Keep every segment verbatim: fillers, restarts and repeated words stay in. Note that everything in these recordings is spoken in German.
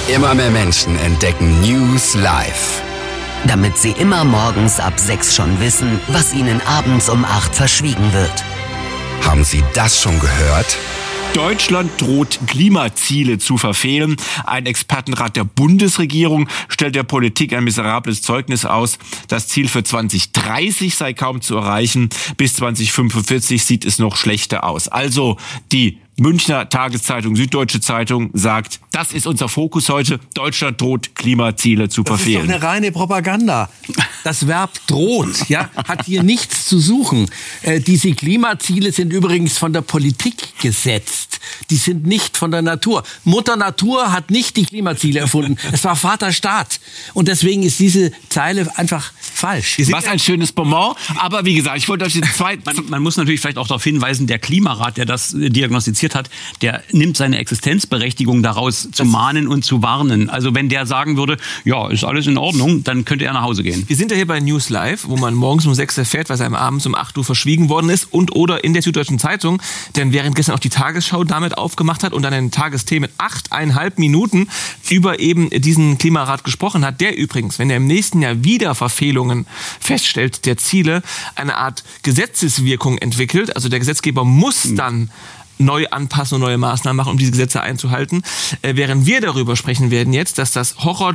Immer mehr Menschen entdecken News Live. Damit sie immer morgens ab sechs schon wissen, was ihnen abends um acht verschwiegen wird. Haben Sie das schon gehört? Deutschland droht, Klimaziele zu verfehlen. Ein Expertenrat der Bundesregierung stellt der Politik ein miserables Zeugnis aus. Das Ziel für zwanzig dreißig sei kaum zu erreichen. Bis zwanzig fünfundvierzig sieht es noch schlechter aus. Also die Münchner Tageszeitung, Süddeutsche Zeitung sagt, das ist unser Fokus heute. Deutschland droht, Klimaziele zu verfehlen. Das ist doch eine reine Propaganda. Das Verb droht, ja, hat hier nichts zu suchen. Äh, diese Klimaziele sind übrigens von der Politik gesetzt. Die sind nicht von der Natur. Mutter Natur hat nicht die Klimaziele erfunden. Es war Vater Staat. Und deswegen ist diese Zeile einfach falsch. Was ein schönes Bonbon. Aber wie gesagt, ich wollte euch den zweiten... Man, man muss natürlich vielleicht auch darauf hinweisen, der Klimarat, der das diagnostiziert hat, der nimmt seine Existenzberechtigung daraus zu mahnen und zu warnen. Also wenn der sagen würde, ja, ist alles in Ordnung, dann könnte er nach Hause gehen. Wir sind ja hier bei News Live, wo man morgens um sechs erfährt, was einem abends um acht Uhr verschwiegen worden ist und oder in der Süddeutschen Zeitung. Denn während gestern auch die Tagesschau damit aufgemacht hat und dann ein Tagesthema mit achteinhalb Minuten über eben diesen Klimarat gesprochen hat, der übrigens, wenn er im nächsten Jahr wieder Verfehlungen feststellt der Ziele, eine Art Gesetzeswirkung entwickelt. Also der Gesetzgeber muss mhm. dann neu anpassen und neue Maßnahmen machen, um diese Gesetze einzuhalten. Äh, während wir darüber sprechen werden jetzt, dass das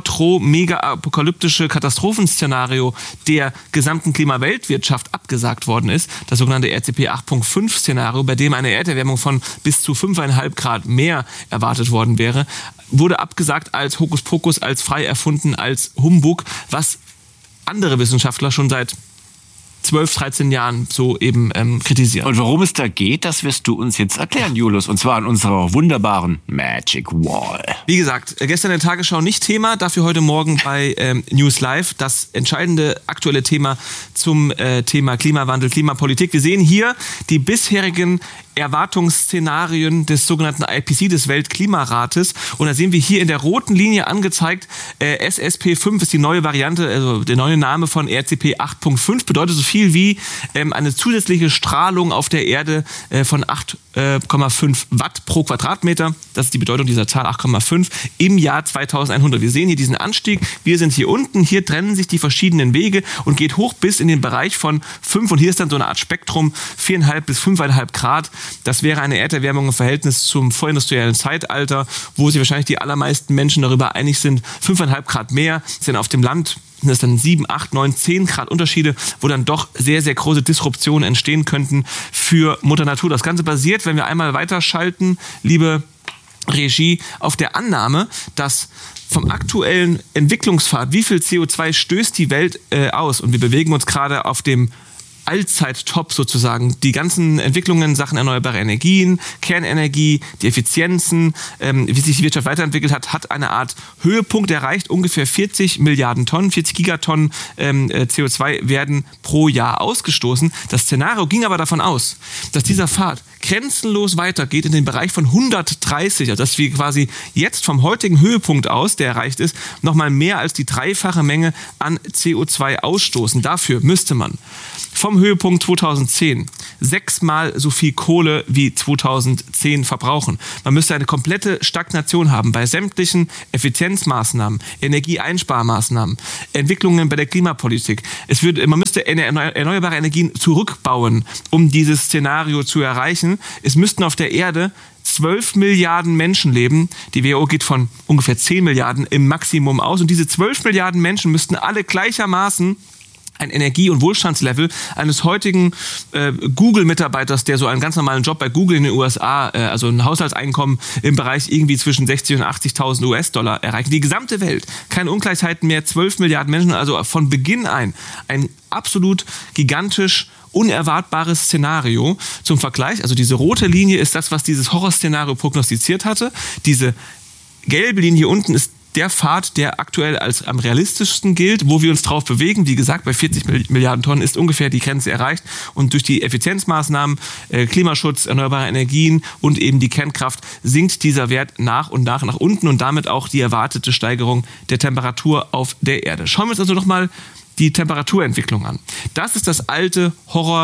horror-tro-mega-apokalyptische Katastrophenszenario der gesamten Klimaweltwirtschaft abgesagt worden ist, das sogenannte R C P acht Punkt fünf Szenario, bei dem eine Erderwärmung von bis zu fünf Komma fünf Grad mehr erwartet worden wäre, wurde abgesagt als Hokuspokus, als frei erfunden, als Humbug, was andere Wissenschaftler schon seit zwölf, dreizehn Jahren so eben ähm, kritisieren. Und worum es da geht, das wirst du uns jetzt erklären, Julius. Und zwar an unserer wunderbaren Magic Wall. Wie gesagt, gestern in der Tagesschau nicht Thema, dafür heute Morgen bei ähm, News Live das entscheidende aktuelle Thema zum äh, Thema Klimawandel, Klimapolitik. Wir sehen hier die bisherigen Erwartungsszenarien des sogenannten I P C C, des Weltklimarates. Und da sehen wir hier in der roten Linie angezeigt, äh, S S P fünf ist die neue Variante, also der neue Name von R C P acht Punkt fünf, bedeutet so viel wie ähm, eine zusätzliche Strahlung auf der Erde äh, von acht Komma fünf Watt pro Quadratmeter. Das ist die Bedeutung dieser Zahl, acht Komma fünf, im Jahr zweitausendeinhundert. Wir sehen hier diesen Anstieg. Wir sind hier unten. Hier trennen sich die verschiedenen Wege und geht hoch bis in den Bereich von fünf. Und hier ist dann so eine Art Spektrum, vier Komma fünf bis fünf Komma fünf Grad. Das wäre eine Erderwärmung im Verhältnis zum vorindustriellen Zeitalter, wo sich wahrscheinlich die allermeisten Menschen darüber einig sind, fünf Komma fünf Grad mehr sind auf dem Land. Sind das dann sieben, acht, neun, zehn Grad Unterschiede, wo dann doch sehr, sehr große Disruptionen entstehen könnten für Mutter Natur. Das Ganze basiert, wenn wir einmal weiterschalten, liebe Regie, auf der Annahme, dass vom aktuellen Entwicklungspfad, wie viel C O zwei stößt die Welt äh, aus? Und wir bewegen uns gerade auf dem Allzeit-Top sozusagen. Die ganzen Entwicklungen, Sachen erneuerbare Energien, Kernenergie, die Effizienzen, ähm, wie sich die Wirtschaft weiterentwickelt hat, hat eine Art Höhepunkt erreicht. Ungefähr vierzig Milliarden Tonnen, vierzig Gigatonnen ähm, C O zwei werden pro Jahr ausgestoßen. Das Szenario ging aber davon aus, dass dieser Pfad grenzenlos weitergeht in den Bereich von hundertdreißig, also dass wir quasi jetzt vom heutigen Höhepunkt aus, der erreicht ist, nochmal mehr als die dreifache Menge an C O zwei ausstoßen. Dafür müsste man vom Höhepunkt zweitausendzehn sechsmal so viel Kohle wie zweitausendzehn verbrauchen. Man müsste eine komplette Stagnation haben bei sämtlichen Effizienzmaßnahmen, Energieeinsparmaßnahmen, Entwicklungen bei der Klimapolitik. Es würde, man müsste erneuerbare Energien zurückbauen, um dieses Szenario zu erreichen. Es müssten auf der Erde zwölf Milliarden Menschen leben. Die W H O geht von ungefähr zehn Milliarden im Maximum aus. Und diese zwölf Milliarden Menschen müssten alle gleichermaßen ein Energie- und Wohlstandslevel eines heutigen äh, Google-Mitarbeiters, der so einen ganz normalen Job bei Google in den U S A, äh, also ein Haushaltseinkommen im Bereich irgendwie zwischen sechzig und achtzigtausend U S-Dollar erreichen. Die gesamte Welt, keine Ungleichheiten mehr, zwölf Milliarden Menschen, also von Beginn ein ein absolut gigantisch unerwartbares Szenario. Zum Vergleich, also diese rote Linie ist das, was dieses Horrorszenario prognostiziert hatte. Diese gelbe Linie hier unten ist der Pfad, der aktuell als am realistischsten gilt, wo wir uns drauf bewegen. Wie gesagt, bei vierzig Milliarden Tonnen ist ungefähr die Grenze erreicht. Und durch die Effizienzmaßnahmen, äh, Klimaschutz, erneuerbare Energien und eben die Kernkraft sinkt dieser Wert nach und nach nach unten und damit auch die erwartete Steigerung der Temperatur auf der Erde. Schauen wir uns also nochmal die Temperaturentwicklung an. Das ist das alte Horror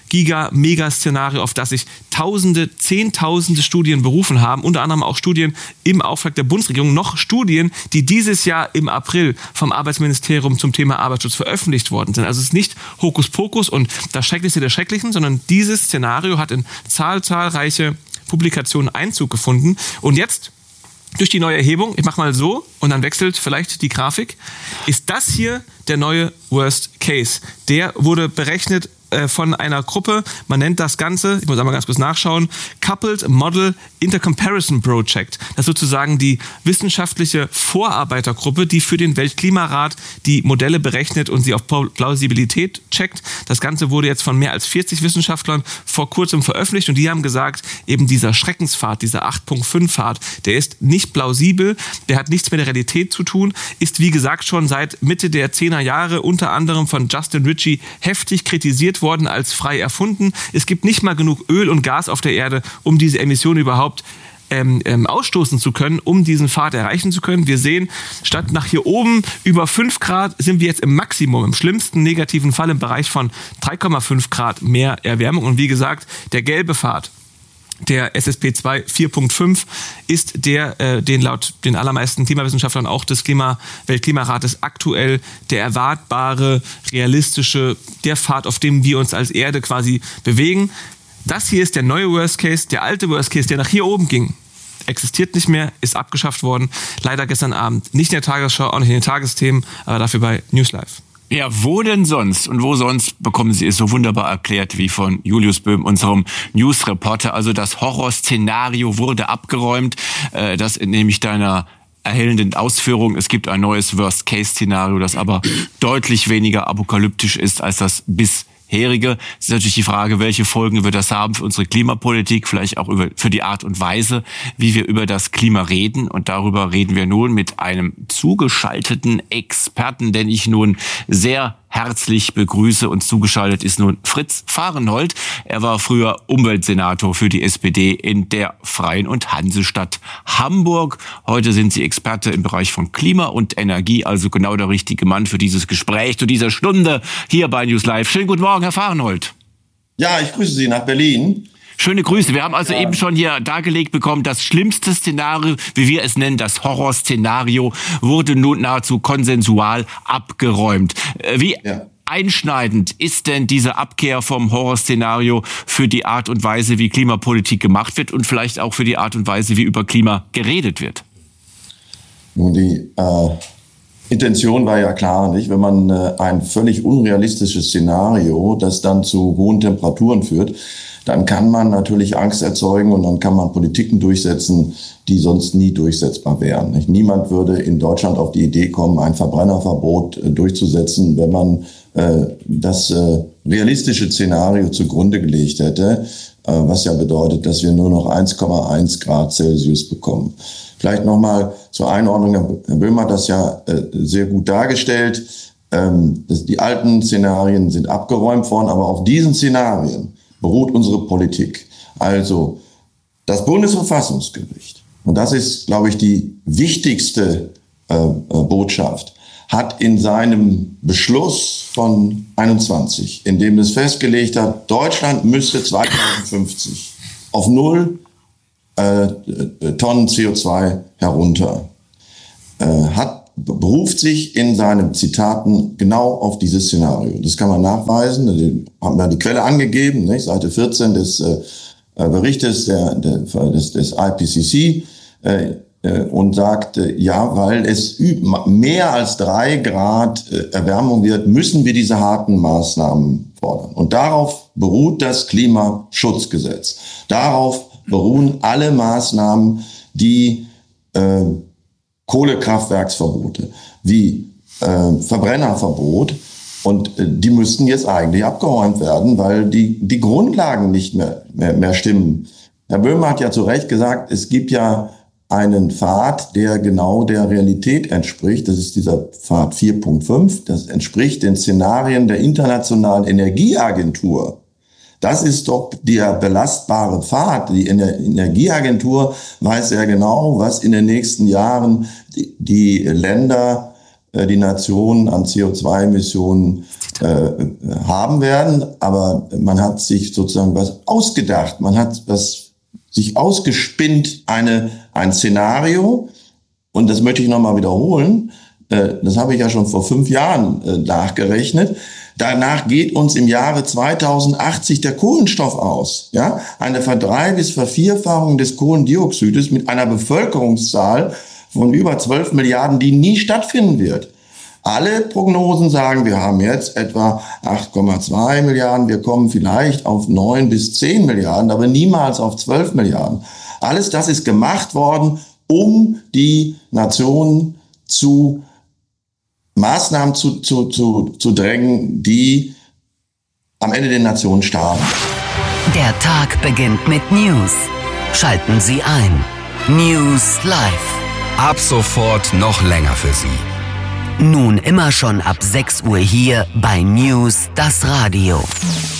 Giga-Mega-Szenario, auf das sich Tausende, Zehntausende Studien berufen haben, unter anderem auch Studien im Auftrag der Bundesregierung, noch Studien, die dieses Jahr im April vom Arbeitsministerium zum Thema Arbeitsschutz veröffentlicht worden sind. Also es ist nicht Hokuspokus und das Schrecklichste der Schrecklichen, sondern dieses Szenario hat in zahl, zahlreiche Publikationen Einzug gefunden. Und jetzt, durch die neue Erhebung, ich mache mal so und dann wechselt vielleicht die Grafik, ist das hier der neue Worst Case. Der wurde berechnet äh, von einer Gruppe, man nennt das Ganze, ich muss einmal ganz kurz nachschauen, Coupled Model Intercomparison Project. Das ist sozusagen die wissenschaftliche Vorarbeitergruppe, die für den Weltklimarat die Modelle berechnet und sie auf Plausibilität checkt. Das Ganze wurde jetzt von mehr als vierzig Wissenschaftlern vor kurzem veröffentlicht und die haben gesagt, eben dieser Schreckenspfad, dieser acht Punkt fünf Pfad, der ist nicht plausibel, der hat nichts mit der Realität zu tun, ist wie gesagt schon seit Mitte der zehner Jahre unter anderem von Justin Ritchie heftig kritisiert worden als frei erfunden. Es gibt nicht mal genug Öl und Gas auf der Erde, um diese Emissionen überhaupt ähm, ähm, ausstoßen zu können, um diesen Pfad erreichen zu können. Wir sehen, statt nach hier oben über fünf Grad sind wir jetzt im Maximum, im schlimmsten negativen Fall im Bereich von drei Komma fünf Grad mehr Erwärmung. Und wie gesagt, der gelbe Pfad, der S S P zwei vier Punkt fünf, ist der, äh, den laut den allermeisten Klimawissenschaftlern auch des Klima, Weltklimarates aktuell der erwartbare, realistische, der Pfad, auf dem wir uns als Erde quasi bewegen. Das hier ist der neue Worst Case, der alte Worst Case, der nach hier oben ging. Existiert nicht mehr, ist abgeschafft worden. Leider gestern Abend nicht in der Tagesschau, auch nicht in den Tagesthemen, aber dafür bei News Live. Ja, wo denn sonst? Und wo sonst bekommen Sie es so wunderbar erklärt wie von Julius Böhm, unserem News-Reporter. Also das Horrorszenario wurde abgeräumt. Das entnehme ich deiner erhellenden Ausführung. Es gibt ein neues Worst-Case-Szenario, das aber deutlich weniger apokalyptisch ist als das bisherige. Es ist natürlich die Frage, welche Folgen wird das haben für unsere Klimapolitik, vielleicht auch über, für die Art und Weise, wie wir über das Klima reden. Und darüber reden wir nun mit einem zugeschalteten Experten, den ich nun sehr herzlich begrüße. Und zugeschaltet ist nun Fritz Fahrenhold. Er war früher Umweltsenator für die S P D in der Freien und Hansestadt Hamburg. Heute sind Sie Experte im Bereich von Klima und Energie, also genau der richtige Mann für dieses Gespräch zu dieser Stunde hier bei News Live. Schönen guten Morgen, Herr Fahrenhold. Ja, ich grüße Sie nach Berlin. Schöne Grüße. Wir haben also ja. eben schon hier dargelegt bekommen, das schlimmste Szenario, wie wir es nennen, das Horrorszenario, wurde nun nahezu konsensual abgeräumt. Wie ja. einschneidend ist denn diese Abkehr vom Horrorszenario für die Art und Weise, wie Klimapolitik gemacht wird und vielleicht auch für die Art und Weise, wie über Klima geredet wird? Nun, die äh, Intention war ja klar, nicht? Wenn man äh, ein völlig unrealistisches Szenario, das dann zu hohen Temperaturen führt, dann kann man natürlich Angst erzeugen und dann kann man Politiken durchsetzen, die sonst nie durchsetzbar wären. Nicht? Niemand würde in Deutschland auf die Idee kommen, ein Verbrennerverbot äh, durchzusetzen, wenn man äh, das äh, realistische Szenario zugrunde gelegt hätte, äh, was ja bedeutet, dass wir nur noch eins Komma eins Grad Celsius bekommen. Vielleicht nochmal zur Einordnung, Herr Böhm hat das ja äh, sehr gut dargestellt. Ähm, das, die alten Szenarien sind abgeräumt worden, aber auf diesen Szenarien beruht unsere Politik. Also das Bundesverfassungsgericht, und das ist, glaube ich, die wichtigste äh, äh, Botschaft, hat in seinem Beschluss von einundzwanzig, in dem es festgelegt hat, Deutschland müsste zweitausendfünfzig auf null äh, Tonnen C O zwei herunter, äh, hat beruft sich in seinen Zitaten genau auf dieses Szenario. Das kann man nachweisen. Wir haben ja die Quelle angegeben, nicht? Seite vierzehn des äh, Berichtes der, der, des, des I P C C äh, äh, und sagt, äh, ja, weil es mehr als drei Grad äh, Erwärmung wird, müssen wir diese harten Maßnahmen fordern. Und darauf beruht das Klimaschutzgesetz. Darauf beruhen alle Maßnahmen, die äh, Kohlekraftwerksverbote, wie äh, Verbrennerverbot. Und äh, die müssten jetzt eigentlich abgeräumt werden, weil die, die Grundlagen nicht mehr, mehr, mehr stimmen. Herr Böhmer hat ja zu Recht gesagt, es gibt ja einen Pfad, der genau der Realität entspricht. Das ist dieser Pfad vier Punkt fünf. Das entspricht den Szenarien der Internationalen Energieagentur. Das ist doch der belastbare Pfad. Die Energieagentur weiß sehr genau, was in den nächsten Jahren die, die Länder äh, die Nationen an C O zwei Emissionen äh, haben werden. Aber man hat sich sozusagen was ausgedacht. Man hat was sich ausgespinnt, eine, ein Szenario. Und das möchte ich nochmal wiederholen. Äh, das habe ich ja schon vor fünf Jahren äh, nachgerechnet. Danach geht uns im Jahre zweitausendachtzig der Kohlenstoff aus. Ja, eine Verdrei- bis Vervierfachung des Kohlendioxides mit einer Bevölkerungszahl von über zwölf Milliarden, die nie stattfinden wird. Alle Prognosen sagen, wir haben jetzt etwa acht Komma zwei Milliarden, wir kommen vielleicht auf neun bis zehn Milliarden, aber niemals auf zwölf Milliarden. Alles das ist gemacht worden, um die Nationen zu Maßnahmen zu, zu, zu, zu drängen, die am Ende den Nationen schaden. Der Tag beginnt mit News. Schalten Sie ein. News Live. Ab sofort noch länger für Sie. Nun immer schon ab sechs Uhr hier bei News das Radio.